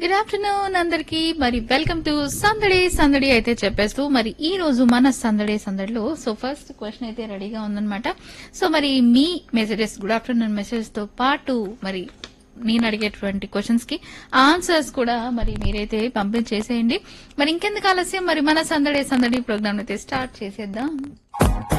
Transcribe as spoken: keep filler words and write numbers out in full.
Good afternoon అందరికి. మరి welcome to సందడి సందడి అయితే చెప్పేస్తూ మరి ఈ రోజు మన సందడి సందడిలో సో ఫస్ట్ క్వశ్చన్ అయితే రెడీగా ఉందన్నమాట. సో మరి మీ మెసేజెస్ గుడ్ ఆఫ్టర్నూన్ మెసేజ్ తో పాటు మరి నేను అడిగేటువంటి క్వశ్చన్స్ కి ఆన్సర్స్ కూడా మరి మీరైతే పంపించేసేయండి. మరి ఇంకెందుకు ఆలస్యం, మరి మన సందడి సందడి ప్రోగ్రామ్ అయితే స్టార్ట్ చేసేద్దాం.